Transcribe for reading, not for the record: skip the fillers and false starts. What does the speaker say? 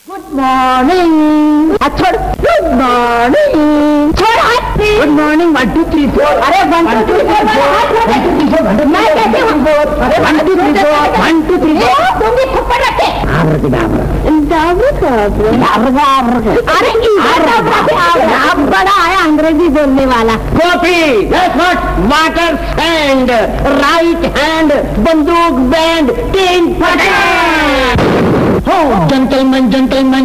Good morning छोड़, good morning छोड़ हाथ से। Good morning 1 2 3 4। अरे 1 2 3 4 मैं कैसे अरे 1 2 3 4 1 2 3 4 तुम भी थप्पड़ रखे। अरे आप बड़ा है अंग्रेजी बोलने वाला। Coffee water stand right hand बंदूक बैंड 3 फटे। हो जेंटलमैन जेंटलमैन